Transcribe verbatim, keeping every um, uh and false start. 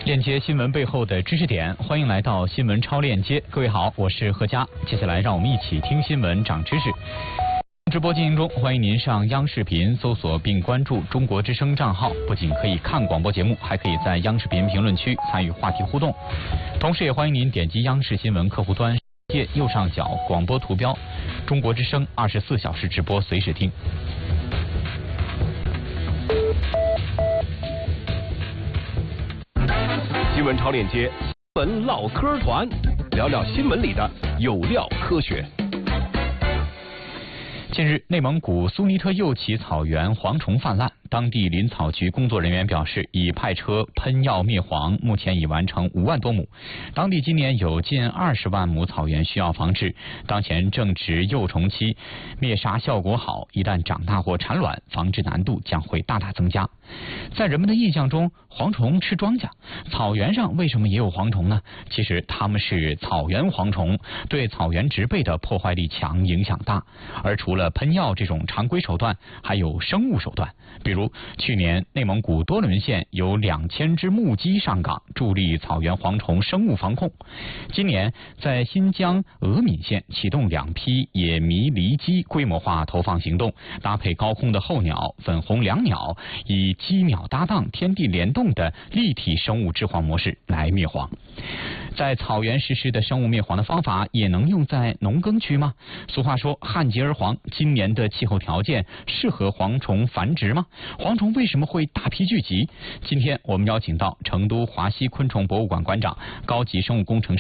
链接新闻背后的知识点，欢迎来到新闻超链接。各位好，我是何佳。接下来让我们一起听新闻长知识。直播进行中，欢迎您上央视频搜索并关注中国之声账号，不仅可以看广播节目，还可以在央视频评论区参与话题互动。同时也欢迎您点击央视新闻客户端页右上角广播图标，中国之声二十四小时直播，随时听。 新闻超链接，新闻唠嗑团，聊聊新闻里的有料科学。 近日，内蒙古苏尼特右旗草原蝗虫泛滥，当地林草局工作人员表示，已派车喷药灭蝗，目前已完成五万多亩。当地今年有近二十万亩草原需要防治，当前正值幼虫期，灭杀效果好，一旦长大或产卵，防治难度将会大大增加。在人们的印象中，蝗虫吃庄稼，草原上为什么也有蝗虫呢？其实它们是草原蝗虫，对草原植被的破坏力强，影响大。而除了喷药这种常规手段，还有生物手段。比如去年内蒙古多伦县有两千只木鸡上岗，助力草原蝗虫生物防控。今年在新疆俄敏县启动两批野麋狸鸡规模化投放行动，搭配高空的候鸟、粉红椋鸟，以鸡鸟搭档、天地联动的立体生物治蝗模式来灭蝗。在草原实施的生物灭蝗的方法也能用在农耕区吗？俗话说旱桀而蝗，今年的气候条件适合蝗虫繁殖吗？蝗虫为什么会大批聚集？今天我们邀请到成都华西昆虫博物馆馆长、高级生物工程师